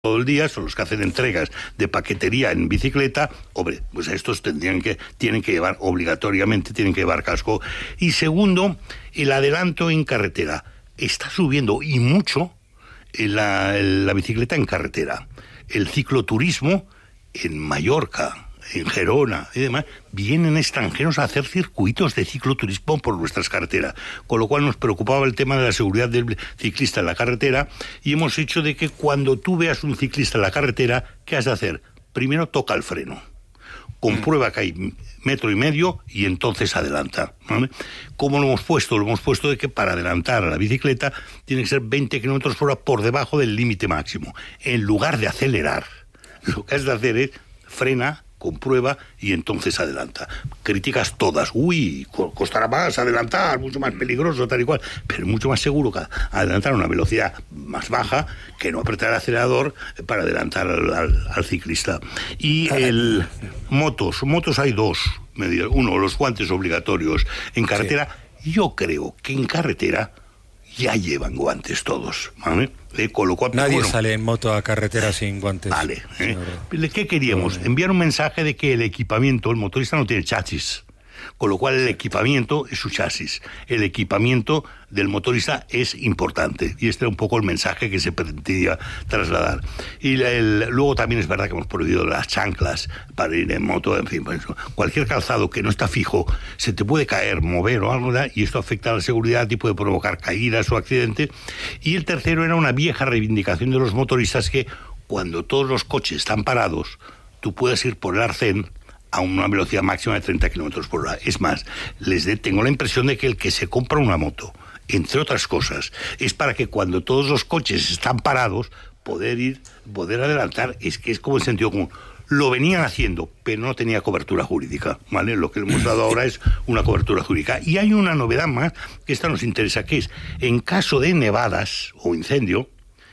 todo el día, son los que hacen entregas de paquetería en bicicleta. Hombre, pues estos tienen que llevar, obligatoriamente tienen que llevar casco. Y segundo, el adelanto en carretera. Está subiendo, y mucho, la bicicleta en carretera. El cicloturismo en Mallorca, en Gerona y demás, vienen extranjeros a hacer circuitos de cicloturismo por nuestras carreteras, con lo cual nos preocupaba el tema de la seguridad del ciclista en la carretera, y hemos hecho de que cuando tú veas un ciclista en la carretera, ¿qué has de hacer? Primero toca el freno, comprueba que hay 1,5 metros y entonces adelanta, ¿vale? ¿Cómo lo hemos puesto? Lo hemos puesto de que para adelantar a la bicicleta tiene que ser 20 kilómetros por hora por debajo del límite máximo. En lugar de acelerar, lo que has de hacer es frena, comprueba y entonces adelanta. Críticas todas. Uy, costará más adelantar, mucho más peligroso, tal y cual. Pero es mucho más seguro que adelantar a una velocidad más baja que no apretar el acelerador para adelantar al ciclista. Y motos hay dos medidas. Uno, los guantes obligatorios en carretera. Sí. Yo creo que en carretera ya llevan guantes todos, ¿vale? Con lo cual, nadie sale en moto a carretera sin guantes. Vale. ¿Qué queríamos? Enviar un mensaje de que el equipamiento, el motorista no tiene chasis, con lo cual el equipamiento es su chasis. El equipamiento del motorista es importante, y este era un poco el mensaje que se pretendía trasladar. Y luego también es verdad que hemos prohibido las chanclas para ir en moto, en fin, pues, cualquier calzado que no está fijo se te puede caer, mover o algo, y esto afecta a la seguridad y puede provocar caídas o accidentes. Y el tercero era una vieja reivindicación de los motoristas, que cuando todos los coches están parados, tú puedes ir por el arcén a una velocidad máxima de 30 kilómetros por hora. Es más, tengo la impresión de que el que se compra una moto, entre otras cosas, es para que cuando todos los coches están parados, poder adelantar. Es que es como el sentido común. Lo venían haciendo, pero no tenía cobertura jurídica, ¿vale? Lo que le hemos dado ahora es una cobertura jurídica. Y hay una novedad más, que esta nos interesa, que es, en caso de nevadas o incendio,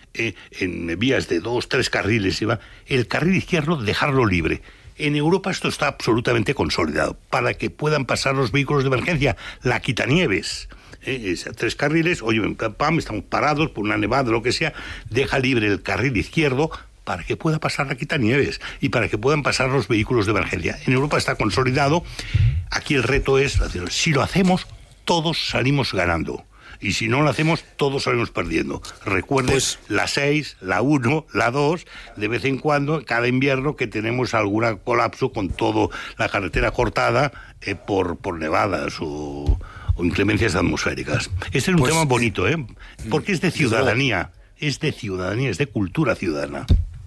en vías de 2-3 carriles, el carril izquierdo dejarlo libre. En Europa esto está absolutamente consolidado, para que puedan pasar los vehículos de emergencia, la quitanieves. 3 carriles, oye, estamos parados por una nevada, lo que sea, deja libre el carril izquierdo para que pueda pasar la quitanieves y para que puedan pasar los vehículos de emergencia. En Europa está consolidado. Aquí el reto es, si lo hacemos, todos salimos ganando. Y si no lo hacemos, todos salimos perdiendo. Recuerden, pues, la 6, la 1, la 2, de vez en cuando, cada invierno, que tenemos algún colapso con toda la carretera cortada por nevadas o inclemencias atmosféricas. Este es un tema bonito, porque es de ciudadanía, es de cultura ciudadana.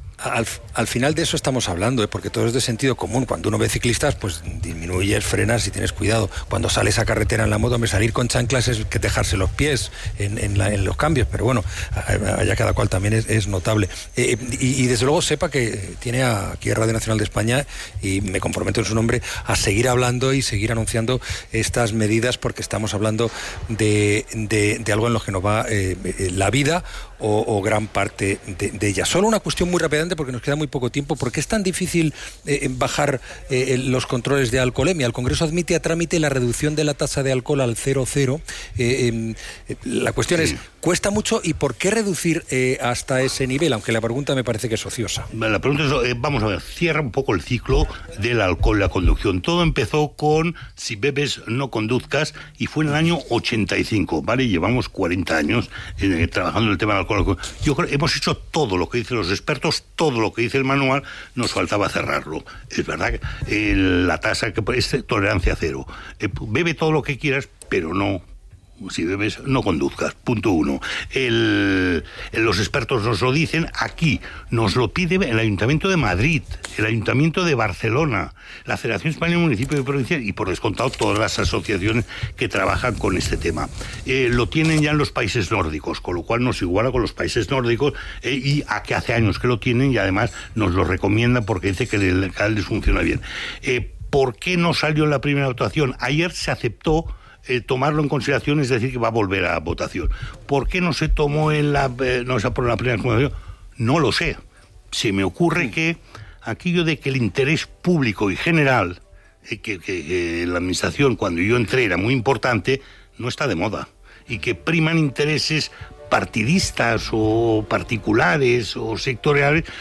Al final de eso estamos hablando, porque todo es de sentido común. Cuando uno ve ciclistas, pues disminuyes, frenas y tienes cuidado. Cuando sales a carretera en la moto, salir con chanclas es que dejarse los pies en los cambios, pero bueno, allá cada cual también es notable. Y desde luego sepa que tiene aquí a Radio Nacional de España, y me comprometo en su nombre, a seguir hablando y seguir anunciando estas medidas, porque estamos hablando de algo en lo que nos va la vida o gran parte de ella. Solo una cuestión muy rápidamente, porque nos queda muy poco tiempo. ¿Por qué es tan difícil bajar los controles de alcoholemia? El Congreso admite a trámite la reducción de la tasa de alcohol al 0,0. La cuestión es, ¿cuesta mucho y por qué reducir hasta ese nivel? Aunque la pregunta me parece que es ociosa. La pregunta es, vamos a ver, cierra un poco el ciclo del alcohol y la conducción. Todo empezó con si bebes no conduzcas, y fue en el año 85, ¿vale? Llevamos 40 años trabajando en el tema del alcohol. Yo creo que hemos hecho todo lo que dicen los expertos, todo lo que dice el manual, nos faltaba cerrarlo. Es verdad que la tasa que es tolerancia cero. Bebe todo lo que quieras, pero no. Si bebes, no conduzcas, punto 1. Los expertos nos lo dicen, aquí nos lo pide el Ayuntamiento de Madrid, el Ayuntamiento de Barcelona, la Federación Española de Municipios y Provincias, y por descontado todas las asociaciones que trabajan con este tema. Lo tienen ya en los países nórdicos, con lo cual nos iguala con los países nórdicos, y a que hace años que lo tienen, y además nos lo recomiendan porque dice que les funciona bien. ¿Por qué no salió en la primera votación? Ayer se aceptó tomarlo en consideración, es decir, que va a volver a votación. ¿Por qué no se tomó no se aprobó en la primera votación? No lo sé. Se me ocurre que aquello de que el interés público y general, que la administración, cuando yo entré, era muy importante, no está de moda, y que priman intereses partidistas o particulares o sectoriales